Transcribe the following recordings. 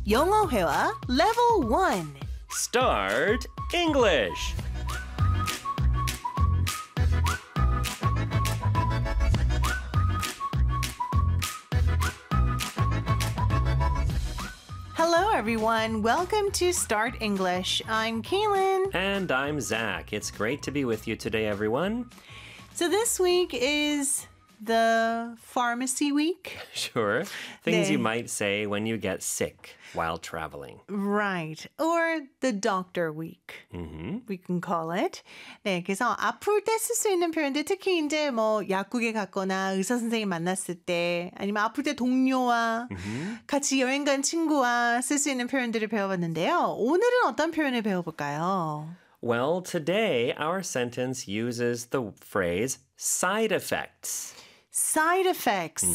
영어 회화 Level 1. Start English. Hello, everyone. Welcome to Start English. I'm Kaylin. And I'm Zach. It's great to be with you today, everyone. So this week is the pharmacy week. Sure. Things you 네. might say when you get sick while traveling. Right. Or the doctor week. We can call it. 네, 그래서 아플 때 쓸 수 있는 표현들 특히 이제 뭐 약국에 갔거나 의사 선생님 만났을 때 아니면 아플 때 동료와 같이 여행 간 친구와 쓸 수 있는 표현들을 배워봤는데요. 오늘은 어떤 표현을 배워볼까요? Well, today our sentence uses the phrase side effects. Side effects.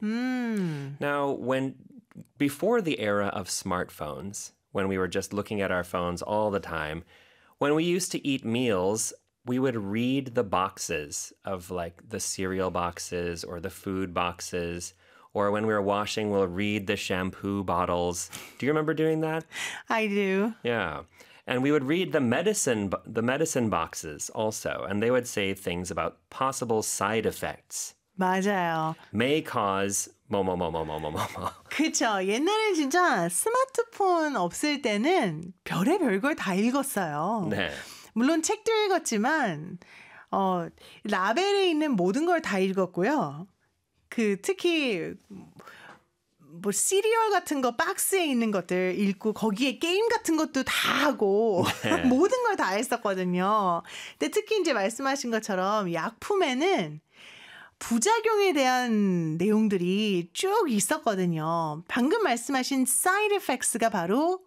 Now, before the era of smartphones, when we were just looking at our phones all the time, when we used to eat meals, we would read the boxes of like the cereal boxes or the food boxes. Or when we were washing, we'll read the shampoo bottles. Do you remember doing that? I do. Yeah. And we would read the medicine boxes also. And they would say things about possible side effects. 맞아요. May cause 뭐뭐뭐뭐뭐뭐뭐. 그쵸. 옛날에 진짜 스마트폰 없을 때는 별의별 걸 다 읽었어요. 네. 물론 책도 읽었지만 라벨에 있는 모든 걸 다 읽었고요. 특히 뭐 시리얼 같은 거 박스에 있는 것들 읽고 거기에 게임 같은 것도 다 하고 네. 모든 걸 다 했었거든요. 근데 특히 이제 말씀하신 것처럼 약품에는 부작용에 대한 내용들이 쭉 있었거든요. 방금 말씀하신 side effects가 바로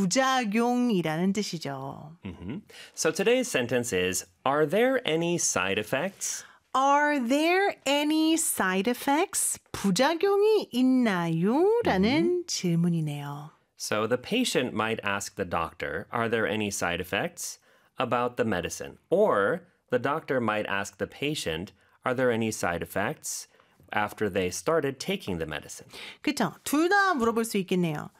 부작용이라는 뜻이죠. So today's sentence is, are there any side effects? Are there any side effects? 부작용이 있나요? 라는 질문이네요. So the patient might ask the doctor, are there any side effects about the medicine? Or the doctor might ask the patient, are there any side effects after they started taking the medicine? 그렇죠. 둘 다 물어볼 수 있겠네요.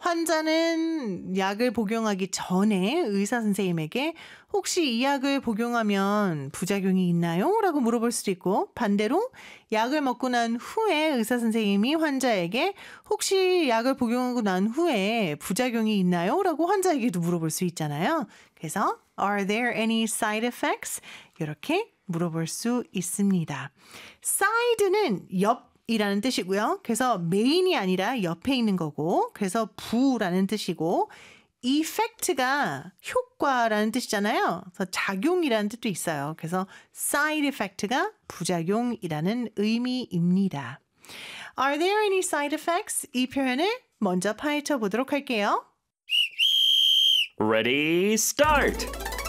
환자는 약을 복용하기 전에 의사 선생님에게 혹시 이 약을 복용하면 부작용이 있나요? 라고 물어볼 수도 있고 반대로 약을 먹고 난 후에 의사 선생님이 환자에게 혹시 약을 복용하고 난 후에 부작용이 있나요? 라고 환자에게도 물어볼 수 있잖아요. 그래서 Are there any side effects? 이렇게 물어볼 수 있습니다. side는 옆이라는 뜻이고요. 그래서 메인이 아니라 옆에 있는 거고 그래서 부라는 뜻이고 effect가 효과라는 뜻이잖아요. 그래서 작용이라는 뜻도 있어요. 그래서 side effect가 부작용이라는 의미입니다. Are there any side effects? 이 표현을 먼저 파헤쳐 보도록 할게요. Ready, start!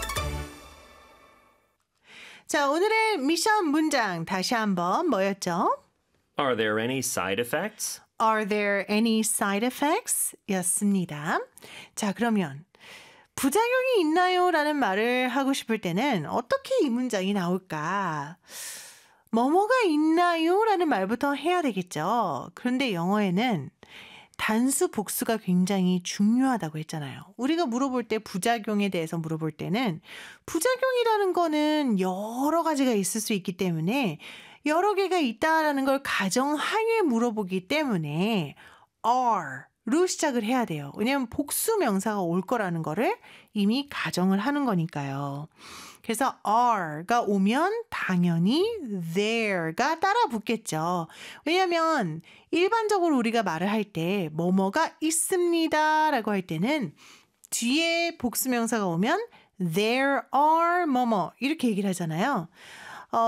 자, 오늘의 미션 문장 다시 한번 뭐였죠? Are there any side effects? Are there any side effects? 였습니다. 자, 그러면 부작용이 있나요? 라는 말을 하고 싶을 때는 어떻게 이 문장이 나올까? 뭐뭐가 있나요? 라는 말부터 해야 되겠죠. 그런데 영어에는 단수 복수가 굉장히 중요하다고 했잖아요. 우리가 물어볼 때 부작용에 대해서 물어볼 때는 부작용이라는 거는 여러 가지가 있을 수 있기 때문에 여러 개가 있다라는 걸 가정하에 물어보기 때문에 are로 시작을 해야 돼요. 왜냐하면 복수 명사가 올 거라는 거를 이미 가정을 하는 거니까요. 그래서 are가 오면 당연히 there가 따라 붙겠죠. 왜냐하면 일반적으로 우리가 말을 할 때 뭐뭐가 있습니다 라고 할 때는 뒤에 복수명사가 오면 there are 뭐뭐 이렇게 얘기를 하잖아요.